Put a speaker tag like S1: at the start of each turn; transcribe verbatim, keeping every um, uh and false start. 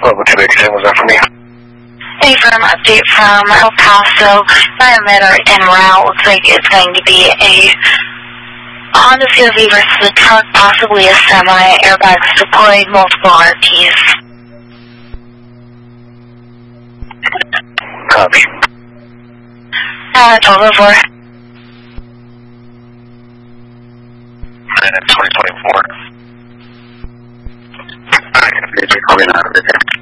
S1: Level two eighty-seven, was that for me?
S2: Hey, firm update from El Paso. Environmental en route. Looks like it's going to be a Honda C R V versus a truck, possibly a semi. Airbags deployed, multiple R Ps.
S1: Copy.
S2: Uh, twelve oh four.
S1: And twenty twenty-four. Alright, coming out of it.